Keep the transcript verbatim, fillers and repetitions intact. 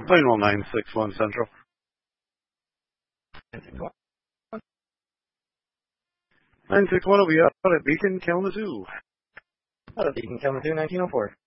Plainwell nine six one Central. nine six one will be out at Beacon, Kalamazoo. Out of Beacon, Kalamazoo, nineteen oh four.